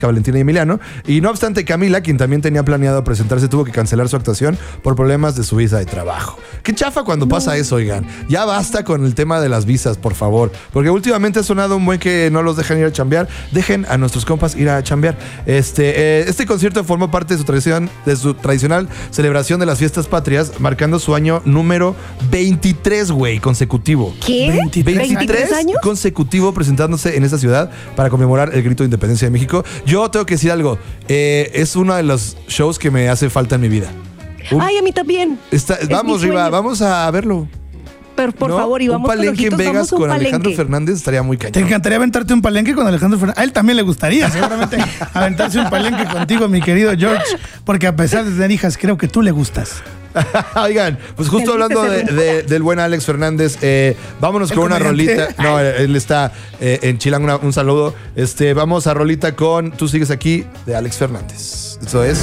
Valentina y Emiliano. Y no obstante, Camila, quien también tenía planeado presentarse, tuvo que cancelar su actuación por problemas de su visa de trabajo. Qué chafa cuando pasa eso, oigan. Ya basta con el tema de las visas, por favor. Porque últimamente ha sonado un buen que no los dejan ir a chambear. Dejen a nuestros compas ir a chambear. Este concierto formó parte de su tradicional celebración de las fiestas patrias, marcando su año número 23, güey, consecutivo. ¿Qué? ¿23 años? Consecutivo presentándose en esta ciudad para conmemorar el grito de independencia de México. Yo tengo que decir algo. Es uno de los shows que me hace falta en mi vida. Ay, a mí también. Vamos, Riva, vamos a verlo. Pero por favor, y vamos un palenque en Vegas con Alejandro Fernández estaría muy cañón. ¿Te encantaría aventarte un palenque con Alejandro Fernández? A él también le gustaría, seguramente, aventarse un palenque contigo, mi querido George, porque a pesar de tener hijas, creo que tú le gustas. Oigan, pues justo hablando del buen Alex Fernández, vámonos con una rolita. No, él está en Chilango, un saludo. Vamos a rolita con Tú sigues aquí, de Alex Fernández. Eso es